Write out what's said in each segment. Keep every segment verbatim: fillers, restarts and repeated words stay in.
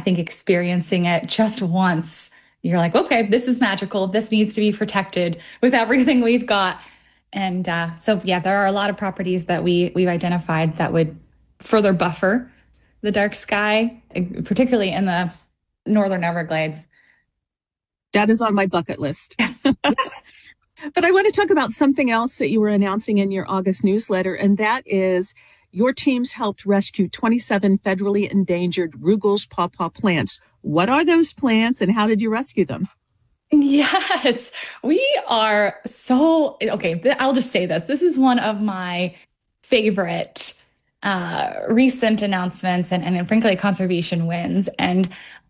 think experiencing it just once, you're like, okay, this is magical. This needs to be protected with everything we've got. And uh, so, yeah, there are a lot of properties that we we've identified that would further buffer the dark sky, particularly in the Northern Everglades. That is on my bucket list. Yes. But I want to talk about something else that you were announcing in your August newsletter, and that is your teams helped rescue twenty-seven federally endangered Ruggles pawpaw plants. What are those plants and how did you rescue them? Yes, we are so okay. I'll just say this. This is one of my favorite uh, recent announcements and, and frankly, conservation wins. And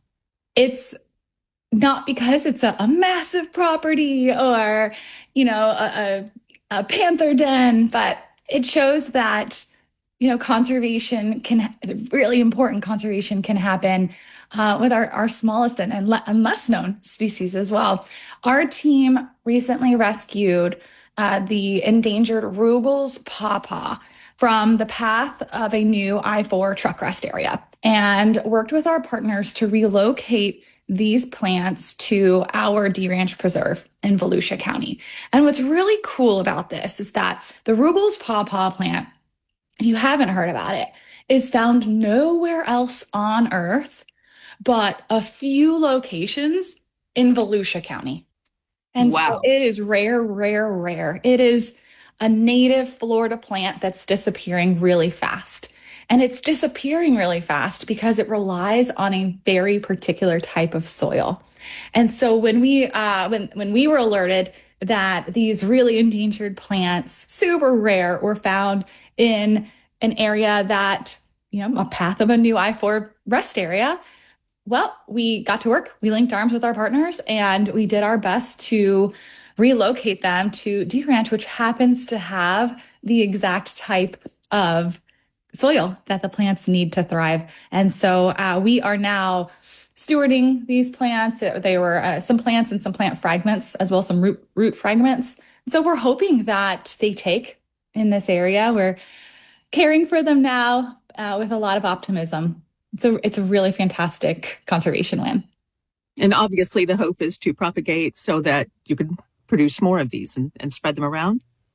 it's not because it's a, a massive property or, you know, a, a, a panther den, but it shows that, you know, conservation can, really important conservation can happen uh, with our, our smallest and, and, le- and less known species as well. Our team recently rescued uh, the endangered Ruggles pawpaw from the path of a new I four truck rest area and worked with our partners to relocate these plants to our D Ranch Preserve in Volusia County. And what's really cool about this is that the Ruggles pawpaw plant, if you haven't heard about it, is found nowhere else on Earth but a few locations in Volusia County. And Wow. so it is rare, rare, rare. It is a native Florida plant that's disappearing really fast. And it's disappearing really fast because it relies on a very particular type of soil. And so when we uh, when when we were alerted that these really endangered plants, super rare, were found in an area that, you know, a path of a new I four rest area, well, we got to work. We linked arms with our partners and we did our best to relocate them to D Ranch, which happens to have the exact type of soil that the plants need to thrive. And so uh, we are now stewarding these plants. They were uh, some plants and some plant fragments, as well as some root root fragments. So we're hoping that they take in this area. We're caring for them now uh, with a lot of optimism. So it's a really fantastic conservation win. And obviously the hope is to propagate so that you can produce more of these and, and spread them around.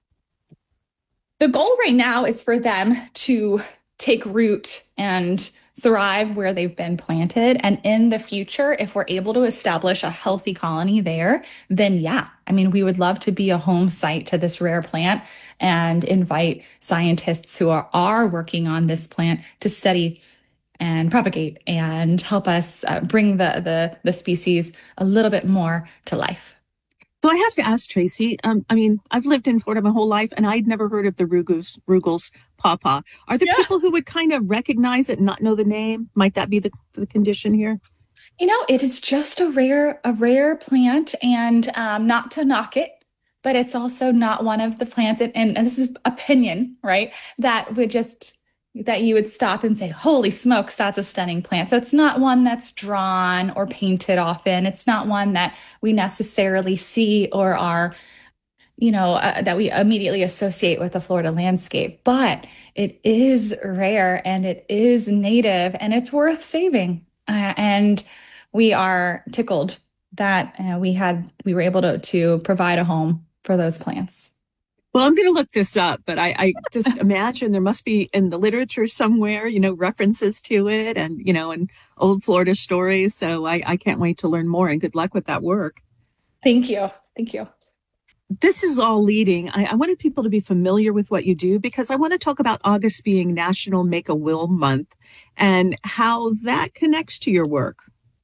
The goal right now is for them to take root and thrive where they've been planted. And in the future, if we're able to establish a healthy colony there, then yeah, I mean, we would love to be a home site to this rare plant and invite scientists who are, are working on this plant to study and propagate and help us uh, bring the, the, the species a little bit more to life. So I have to ask, Tracy, um, I mean, I've lived in Florida my whole life and I'd never heard of the Ruggles, Ruggles pawpaw. Are there Yeah. people who would kind of recognize it and not know the name? Might that be the, the condition here? You know, it is just a rare, a rare plant and um, not to knock it, but it's also not one of the plants, and, and, and this is opinion, right? That would just that you would stop and say, holy smokes, that's a stunning plant. So it's not one that's drawn or painted often. It's not one that we necessarily see or are, you know, uh, that we immediately associate with the Florida landscape, but it is rare and it is native and it's worth saving. Uh, and we are tickled that uh, we had, we were able to, to provide a home for those plants. Well, I'm going to look this up, but I, I just imagine there must be in the literature somewhere, you know, references to it and, you know, and old Florida stories. So I, I can't wait to learn more and good luck with that work. Thank you. Thank you. This is all leading. I, I wanted people to be familiar with what you do because I want to talk about August being National Make a Will Month and how that connects to your work.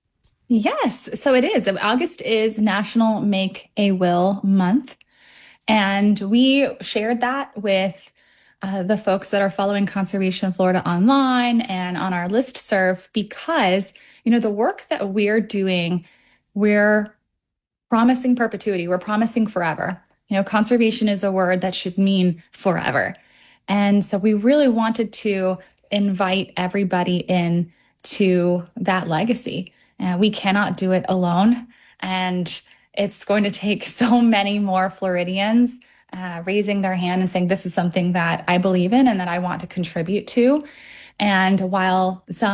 Yes, so it is. August is National Make a Will Month. And we shared that with uh, the folks that are following Conservation Florida online and on our listserv because, you know, the work that we're doing, we're promising perpetuity. We're promising forever. You know, conservation is a word that should mean forever. And so we really wanted to invite everybody in to that legacy. And we cannot do it alone. And it's going to take so many more Floridians uh, raising their hand and saying, this is something that I believe in and that I want to contribute to. And while some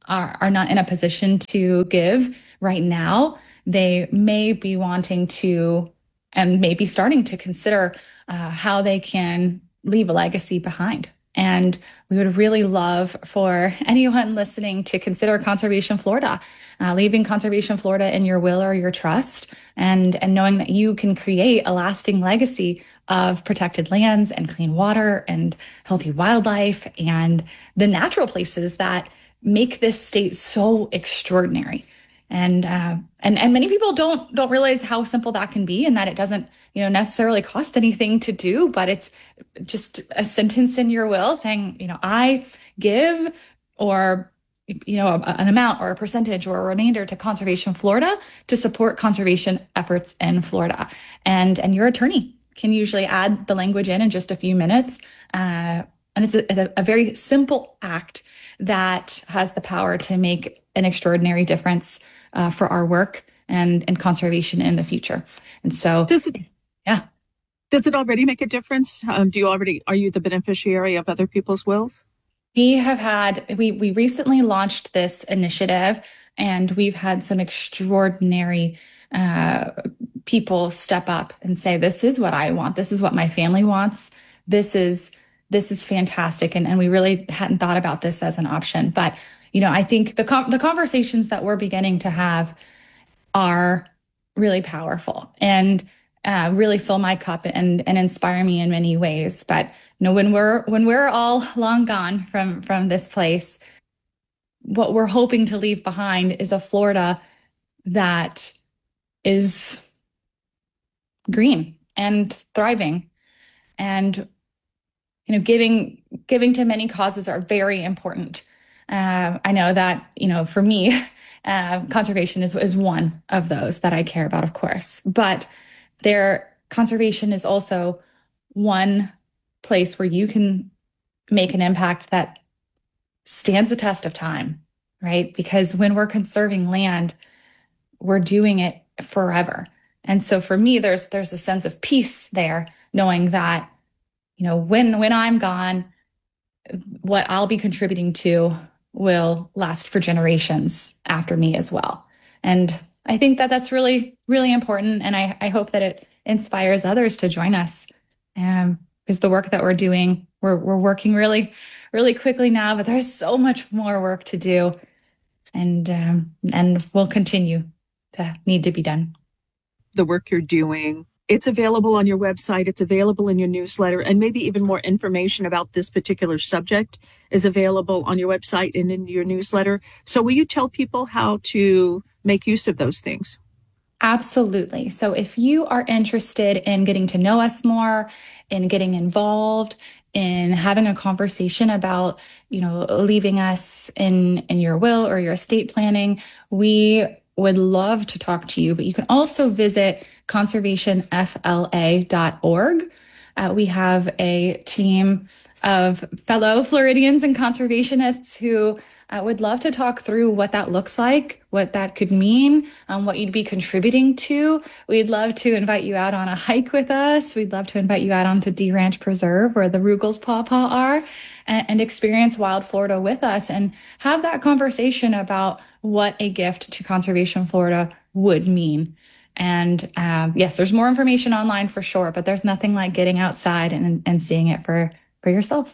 are, are not in a position to give right now, they may be wanting to and maybe starting to consider uh, how they can leave a legacy behind. And we would really love for anyone listening to consider Conservation Florida, uh, leaving Conservation Florida in your will or your trust, and, and knowing that you can create a lasting legacy of protected lands and clean water and healthy wildlife and the natural places that make this state so extraordinary. And uh, and and many people don't don't realize how simple that can be, and that it doesn't, you know, necessarily cost anything to do, but it's just a sentence in your will saying, you know, I give, or you know, a, an amount or a percentage or a remainder to Conservation Florida to support conservation efforts in Florida. And and your attorney can usually add the language in in just a few minutes. Uh, and it's a, a very simple act that has the power to make an extraordinary difference uh, for our work and, and conservation in the future. And so, does it, yeah. Does it already make a difference? Um, do you already, are you the beneficiary of other people's wills? We have had, we, we recently launched this initiative, and we've had some extraordinary uh, people step up and say, this is what I want. This is what my family wants. This is, this is fantastic. And, and we really hadn't thought about this as an option. But, you know, I think the, com- the conversations that we're beginning to have are really powerful and uh, really fill my cup and, and inspire me in many ways. But, you know, when we're, when we're all long gone from, from this place, what we're hoping to leave behind is a Florida that is green and thriving, and you know, giving giving to many causes are very important. Uh, I know that, you know, for me, uh, conservation is is one of those that I care about, of course. But there, conservation is also one place where you can make an impact that stands the test of time, right? Because when we're conserving land, we're doing it forever. And so for me, there's there's a sense of peace there, knowing that, you know, when when I'm gone, what I'll be contributing to will last for generations after me as well. And I think that that's really, really important. And I, I hope that it inspires others to join us. Um, because the work that we're doing, we're we're working really, really quickly now, but there's so much more work to do, and um, and will continue to need to be done. The work you're doing, it's available on your website, it's available in your newsletter, and maybe even more information about this particular subject is available on your website and in your newsletter. So will you tell people how to make use of those things? Absolutely. So if you are interested in getting to know us more, in getting involved, in having a conversation about, you know, leaving us in, in your will or your estate planning, we would love to talk to you. But you can also visit conservation f l a dot org. Uh, we have a team of fellow Floridians and conservationists who uh, would love to talk through what that looks like, what that could mean, um, what you'd be contributing to. We'd love to invite you out on a hike with us. We'd love to invite you out onto D Ranch Preserve, where the Rugel's Pawpaw are, and, and experience wild Florida with us and have that conversation about what a gift to Conservation Florida would mean. And um, yes, there's more information online for sure, but there's nothing like getting outside and, and seeing it for, for yourself.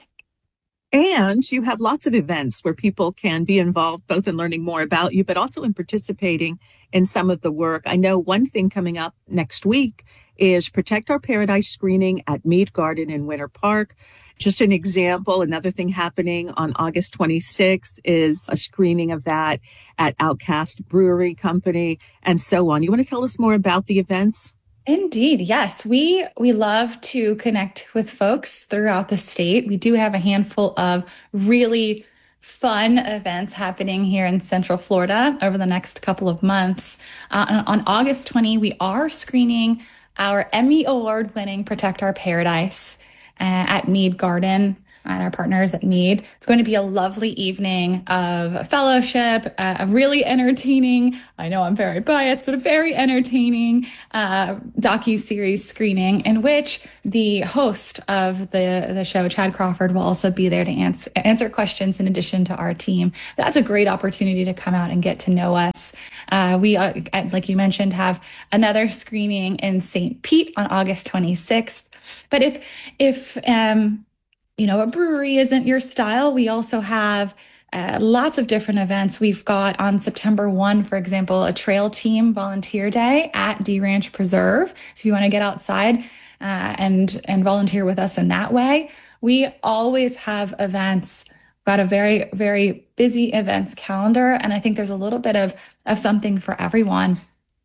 And you have lots of events where people can be involved, both in learning more about you, but also in participating in some of the work. I know one thing coming up next week is Protect Our Paradise screening at Mead Garden in Winter Park. Just an example, another thing happening on August twenty-sixth is a screening of that at Outcast Brewery Company, and so on. You want to tell us more about the events? Indeed, yes. We we love to connect with folks throughout the state. We do have a handful of really fun events happening here in Central Florida over the next couple of months. Uh, on August twentieth, we are screening our Emmy Award-winning Protect Our Paradise uh, at Mead Garden. and our partners at Mead. It's going to be a lovely evening of fellowship, uh, a really entertaining, I know I'm very biased, but a very entertaining uh, docu-series screening in which the host of the, the show, Chad Crawford, will also be there to answer, answer questions in addition to our team. That's a great opportunity to come out and get to know us. Uh, we, uh, like you mentioned, have another screening in Saint Pete on August twenty-sixth. But if, if, um, you know, a brewery isn't your style, we also have uh, lots of different events. We've got on September first, for example, a trail team volunteer day at D Ranch Preserve. So if you want to get outside uh, and, and volunteer with us in that way, we always have events. Got a very, very busy events calendar. And I think there's a little bit of, of something for everyone.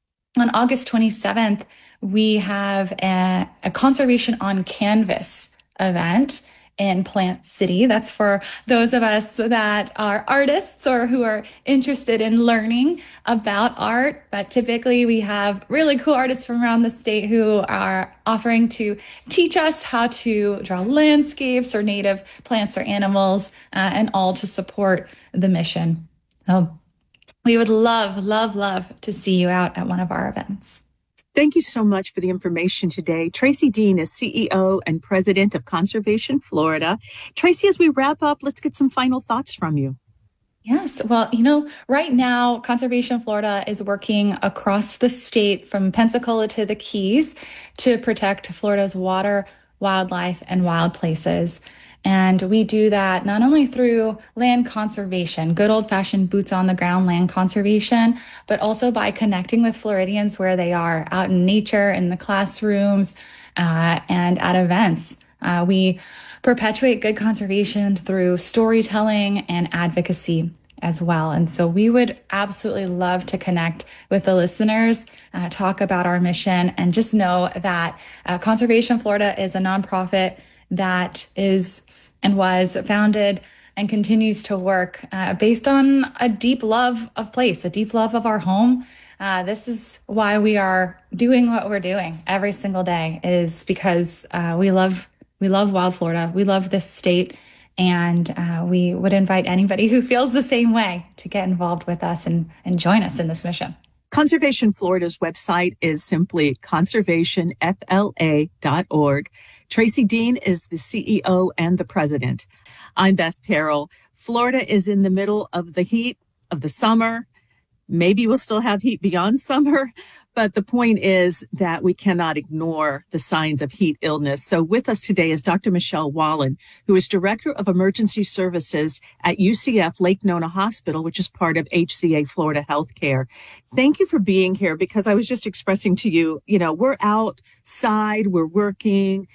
On August twenty-seventh, we have a, a Conservation on Canvas event in Plant City. That's for those of us that are artists or who are interested in learning about art. But typically we have really cool artists from around the state who are offering to teach us how to draw landscapes or native plants or animals, uh, and all to support the mission. So we would love, love, love to see you out at one of our events. Thank you so much for the information today. Tracy Dean is C E O and President of Conservation Florida. Tracy, as we wrap up, let's get some final thoughts from you. Yes. Well, you know, right now, Conservation Florida is working across the state from Pensacola to the Keys to protect Florida's water, wildlife, and wild places. And we do that not only through land conservation, good old-fashioned boots on the ground land conservation, but also by connecting with Floridians where they are, out in nature, in the classrooms, uh, and at events. Uh, we perpetuate good conservation through storytelling and advocacy as well. And so we would absolutely love to connect with the listeners, uh, talk about our mission, and just know that uh, Conservation Florida is a nonprofit that is and was founded and continues to work uh, based on a deep love of place, a deep love of our home. Uh, this is why we are doing what we're doing every single day, is because uh, we love we love Wild Florida. We love this state. And uh, we would invite anybody who feels the same way to get involved with us and, and join us in this mission. Conservation Florida's website is simply conservation f l a dot org. Tracy Dean is the C E O and the president. I'm Beth Perel. Florida is in the middle of the heat of the summer. Maybe we'll still have heat beyond summer, but the point is that we cannot ignore the signs of heat illness. So with us today is Doctor Michelle Wallen, who is Director of Emergency Services at U C F Lake Nona Hospital, which is part of H C A Florida Healthcare. Thank you for being here, because I was just expressing to you, you know, we're outside, we're working,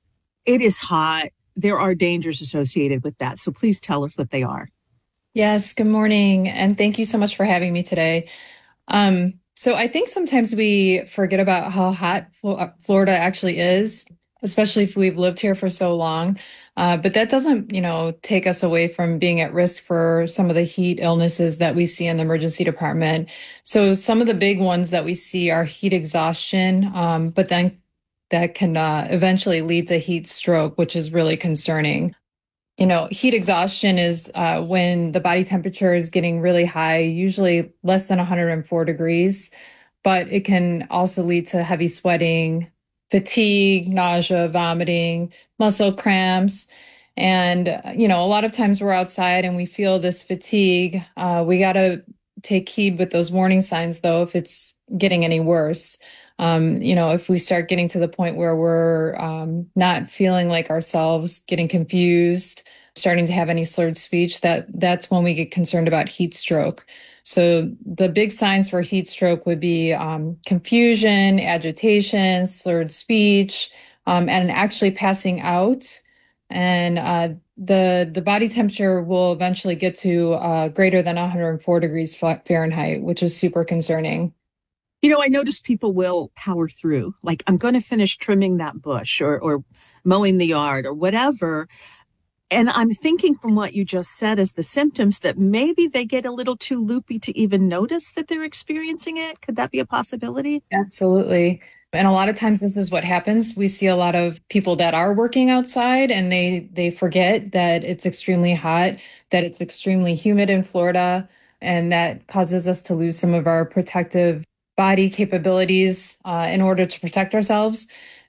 it is hot. There are dangers associated with that. So please tell us what they are. Yes, good morning. And thank you so much for having me today. Um, so I think sometimes we forget about how hot Florida actually is, especially if we've lived here for so long. Uh, but that doesn't, you know, take us away from being at risk for some of the heat illnesses that we see in the emergency department. So some of the big ones that we see are heat exhaustion, um, but then that can uh, eventually lead to heat stroke, which is really concerning. You know, heat exhaustion is uh, when the body temperature is getting really high, usually less than one hundred four degrees, but it can also lead to heavy sweating, fatigue, nausea, vomiting, muscle cramps. And, you know, a lot of times we're outside and we feel this fatigue. Uh, we got to take heed with those warning signs, though, if it's getting any worse. Um, you know, if we start getting to the point where we're um, not feeling like ourselves, getting confused, starting to have any slurred speech, that that's when we get concerned about heat stroke. So the big signs for heat stroke would be um, confusion, agitation, slurred speech, um, and actually passing out. And uh, the the body temperature will eventually get to uh, greater than one hundred four degrees Fahrenheit, which is super concerning. You know, I notice people will power through, like, I'm going to finish trimming that bush or, or mowing the yard or whatever. And I'm thinking from what you just said as the symptoms that maybe they get a little too loopy to even notice that they're experiencing it. Could that be a possibility? Absolutely. And a lot of times this is what happens. We see a lot of people that are working outside and they they forget that it's extremely hot, that it's extremely humid in Florida, and that causes us to lose some of our protective body capabilities uh, in order to protect ourselves.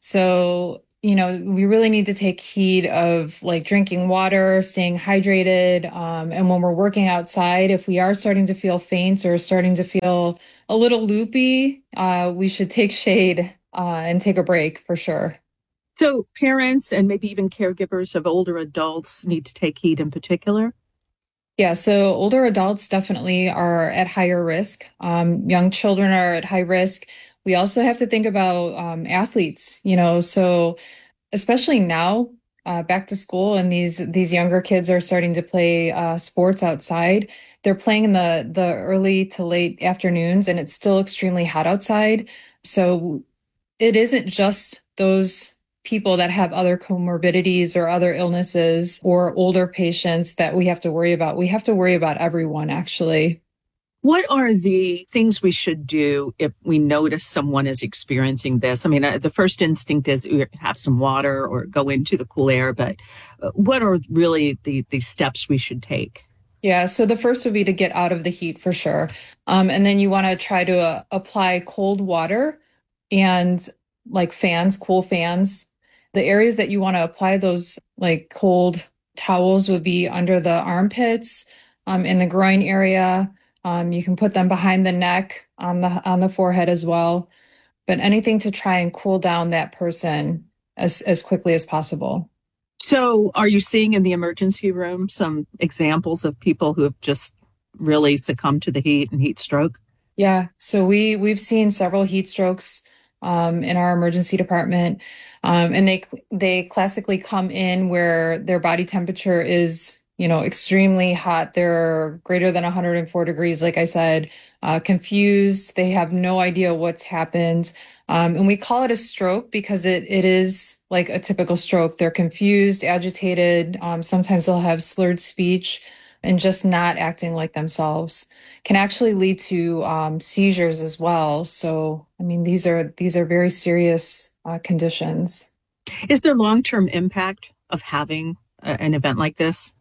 So, you know, we really need to take heed of like drinking water, staying hydrated. Um, and when we're working outside, if we are starting to feel faint or starting to feel a little loopy, uh, we should take shade uh, and take a break for sure. So parents and maybe even caregivers of older adults need to take heed in particular. Yeah, so older adults definitely are at higher risk. Um, young children are at high risk. We also have to think about um, athletes, you know, so especially now, uh, back to school, and these these younger kids are starting to play uh, sports outside. They're playing in the the early to late afternoons, and it's still extremely hot outside. So it isn't just those people that have other comorbidities or other illnesses or older patients that we have to worry about. We have to worry about everyone, actually. What are the things we should do if we notice someone is experiencing this? I mean, uh, the first instinct is uh, have some water or go into the cool air, but uh, what are really the, the steps we should take? Yeah, so the first would be to get out of the heat for sure. Um, and then you want to try to uh, apply cold water and like fans, cool fans. The areas that you want to apply those like cold towels would be under the armpits, um, in the groin area. Um, you can put them behind the neck, on the on the forehead as well. But anything to try and cool down that person as as quickly as possible. So, are you seeing in the emergency room some examples of people who have just really succumbed to the heat and heat stroke? Yeah, so we we've seen several heat strokes um, in our emergency department, um, and they they classically come in where their body temperature is, you know, extremely hot. They're greater than one hundred four degrees, like I said, uh, confused. They have no idea what's happened, um, and we call it a stroke because it it is like a typical stroke. They're confused, agitated. Um, sometimes they'll have slurred speech and just not acting like themselves can actually lead to um, seizures as well. So, I mean, these are these are very serious uh, conditions. Is there long-term impact of having a, an event like this?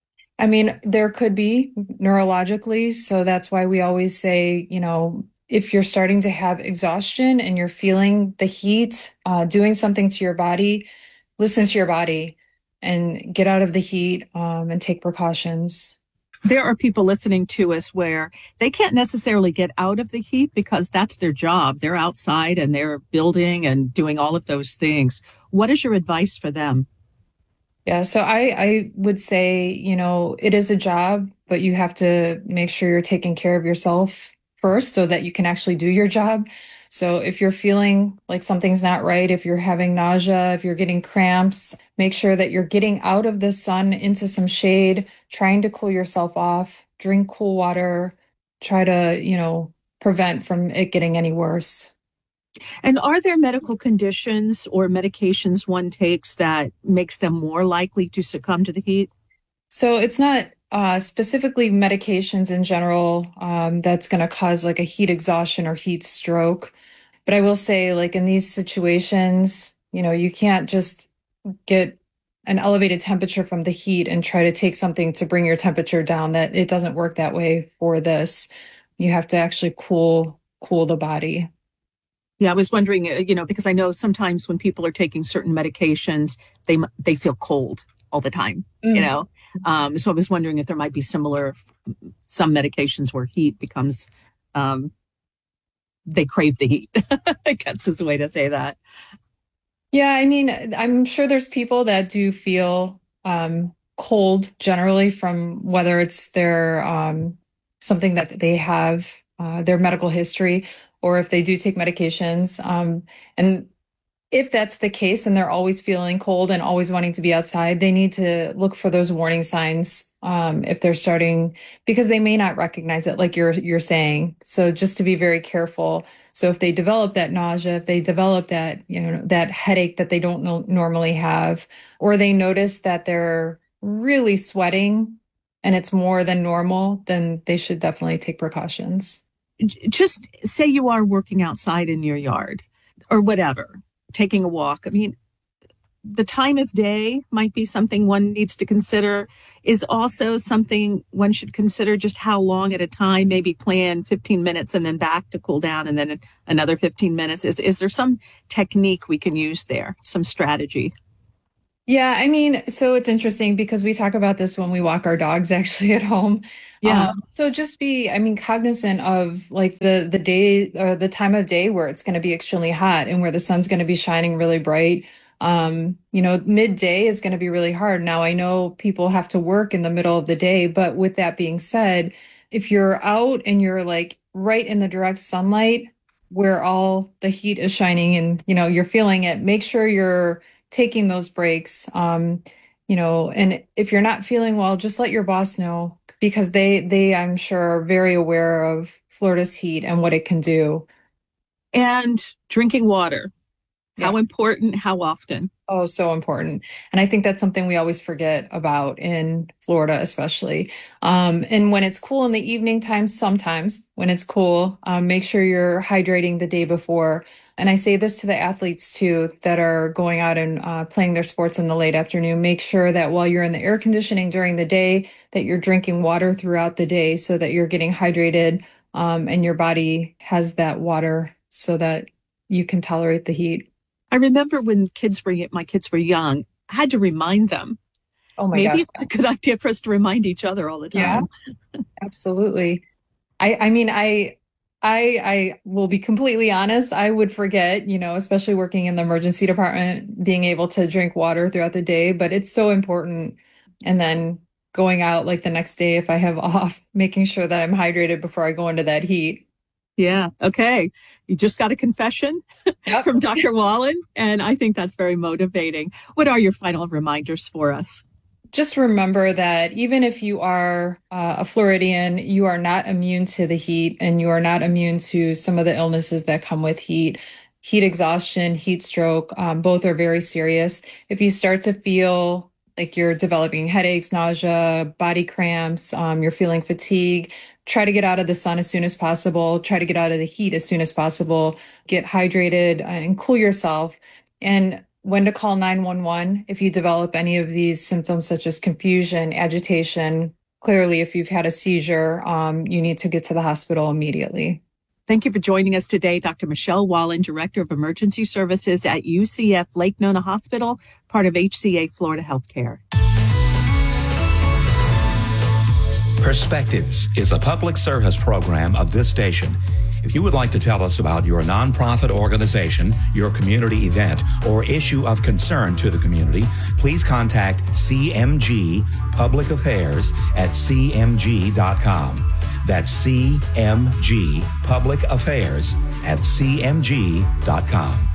I mean, there could be neurologically. So that's why we always say, you know, if you're starting to have exhaustion and you're feeling the heat, uh, doing something to your body, listen to your body and get out of the heat um, and take precautions. There are people listening to us where they can't necessarily get out of the heat because that's their job. They're outside and they're building and doing all of those things. What is your advice for them? Yeah, so I I would say, you know, it is a job, but you have to make sure you're taking care of yourself first so that you can actually do your job. So if you're feeling like something's not right, if you're having nausea, if you're getting cramps, make sure that you're getting out of the sun into some shade, trying to cool yourself off, drink cool water, try to, you know, prevent from it getting any worse. And are there medical conditions or medications one takes that makes them more likely to succumb to the heat? So it's not uh, specifically medications in general um, that's going to cause like a heat exhaustion or heat stroke. But I will say, like in these situations, you know, you can't just get an elevated temperature from the heat and try to take something to bring your temperature down. That it doesn't work that way for this. You have to actually cool cool the body. Yeah, I was wondering, uh, you know, because I know sometimes when people are taking certain medications, they they feel cold all the time, you Mm. know. Um, so I was wondering if there might be similar some medications where heat becomes um, they crave the heat. I guess is the way to say that. Yeah, I mean, I'm sure there's people that do feel um, cold generally from whether it's their um, something that they have, uh, their medical history, or if they do take medications. Um, and if that's the case and they're always feeling cold and always wanting to be outside, they need to look for those warning signs um, if they're starting, because they may not recognize it, like you're you're saying. So just to be very careful. So if they develop that nausea, if they develop that, you know, that headache that they don't no normally have, or they notice that they're really sweating and it's more than normal, then they should definitely take precautions. J- Just say you are working outside in your yard. or whatever, taking a walk. I mean, the time of day might be something one needs to consider. Is also something one should consider, just how long at a time, maybe plan fifteen minutes and then back to cool down and then another fifteen minutes. Is, is there some technique we can use there, some strategy? Yeah, I mean, so it's interesting because we talk about this when we walk our dogs actually at home. Yeah. Um, so just be, I mean, cognizant of like the the day or the time of day where it's going to be extremely hot and where the sun's going to be shining really bright. Um, you know, midday is going to be really hard. Now, I know people have to work in the middle of the day, but with that being said, if you're out and you're like right in the direct sunlight where all the heat is shining and, you know, you're feeling it, make sure you're taking those breaks. Um, you know, and if you're not feeling well, just let your boss know because they, they, I'm sure, are very aware of Florida's heat and what it can do. And drinking water. How Yeah. important, how often? Oh, so important. And I think that's something we always forget about in Florida, especially. Um, and when it's cool in the evening time, sometimes when it's cool, um, make sure you're hydrating the day before. And I say this to the athletes too that are going out and uh, playing their sports in the late afternoon. Make sure that while you're in the air conditioning during the day, that you're drinking water throughout the day so that you're getting hydrated um, and your body has that water so that you can tolerate the heat. I remember when kids were, my kids were young, I had to remind them. Oh my Maybe gosh. it's a good idea for us to remind each other all the time. Yeah, absolutely. I, I mean, I, I, I will be completely honest. I would forget, you know, especially working in the emergency department, being able to drink water throughout the day, but it's so important. And then going out like the next day, if I have off, making sure that I'm hydrated before I go into that heat. Yeah. Okay. You just got a confession Yep. from Doctor Wallen, and I think that's very motivating. What are your final reminders for us? Just remember that even if you are uh, a Floridian, you are not immune to the heat and you are not immune to some of the illnesses that come with heat. Heat exhaustion, heat stroke, um, both are very serious. If you start to feel like you're developing headaches, nausea, body cramps, um, you're feeling fatigue, try to get out of the sun as soon as possible. Try to get out of the heat as soon as possible. Get hydrated and cool yourself. And when to call nine one one if you develop any of these symptoms such as confusion, agitation. Clearly, if you've had a seizure, um, you need to get to the hospital immediately. Thank you for joining us today, Doctor Michelle Wallen, Director of Emergency Services at U C F Lake Nona Hospital, part of H C A Florida Healthcare. Perspectives is a public service program of this station. If you would like to tell us about your nonprofit organization, your community event, or issue of concern to the community, please contact C M G Public Affairs at C M G dot com. That's C M G Public Affairs at C M G dot com.